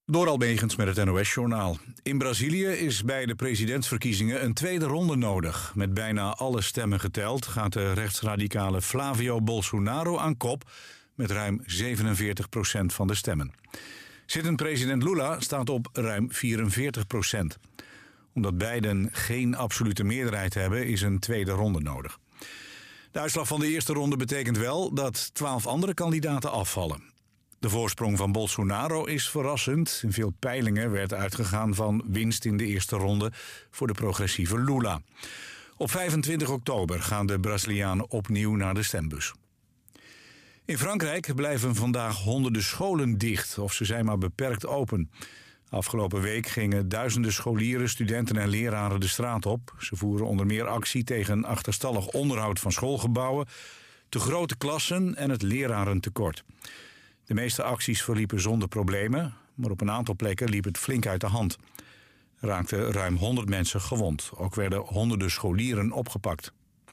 Door Almegens met het NOS-journaal. In Brazilië is bij de presidentsverkiezingen een tweede ronde nodig. Met bijna alle stemmen geteld gaat de rechtsradicale Flavio Bolsonaro aan kop met ruim 47% van de stemmen. Zittend president Lula staat op ruim 44%. Omdat beiden geen absolute meerderheid hebben, is een tweede ronde nodig. De uitslag van de eerste ronde betekent wel dat 12 andere kandidaten afvallen. De voorsprong van Bolsonaro is verrassend. In veel peilingen werd uitgegaan van winst in de eerste ronde voor de progressieve Lula. Op 25 oktober gaan de Brazilianen opnieuw naar de stembus. In Frankrijk blijven vandaag honderden scholen dicht, of ze zijn maar beperkt open. Afgelopen week gingen duizenden scholieren, studenten en leraren de straat op. Ze voeren onder meer actie tegen achterstallig onderhoud van schoolgebouwen, te grote klassen en het lerarentekort. De meeste acties verliepen zonder problemen, maar op een aantal plekken liep het flink uit de hand. Er raakten ruim 100 mensen gewond. Ook werden honderden scholieren opgepakt.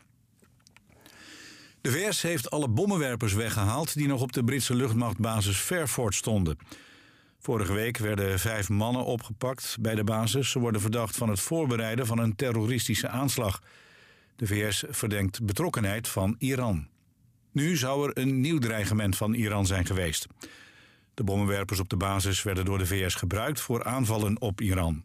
De VS heeft alle bommenwerpers weggehaald die nog op de Britse luchtmachtbasis Fairford stonden. Vorige week werden 5 mannen opgepakt bij de basis. Ze worden verdacht van het voorbereiden van een terroristische aanslag. De VS verdenkt betrokkenheid van Iran. Nu zou er een nieuw dreigement van Iran zijn geweest. De bommenwerpers op de basis werden door de VS gebruikt voor aanvallen op Iran.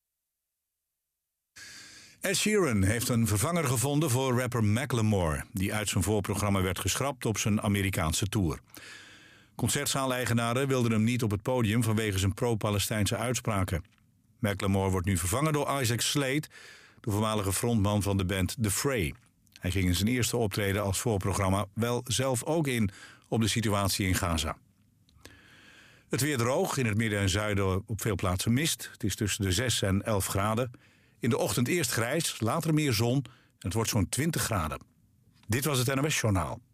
Ed Sheeran heeft een vervanger gevonden voor rapper Macklemore, die uit zijn voorprogramma werd geschrapt op zijn Amerikaanse tour. Concertzaaleigenaren wilden hem niet op het podium vanwege zijn pro-Palestijnse uitspraken. Macklemore wordt nu vervangen door Isaac Slade, de voormalige frontman van de band The Fray. Hij ging in zijn eerste optreden als voorprogramma wel zelf ook in op de situatie in Gaza. Het weer droog, in het midden en zuiden op veel plaatsen mist. Het is tussen de 6 en 11 graden. In de ochtend eerst grijs, later meer zon en het wordt zo'n 20 graden. Dit was het NOS Journaal.